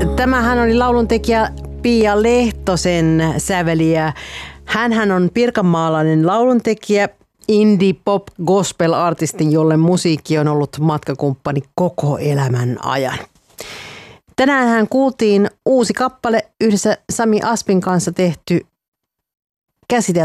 Tämähän oli lauluntekijä Pia Lehtosen säveliä. Hänhän on pirkanmaalainen lauluntekijä, indie pop gospel artisti, jolle musiikki on ollut matkakumppani koko elämän ajan. Tänään hän kuultiin uusi kappale yhdessä Sami Aspin kanssa tehty käsitelty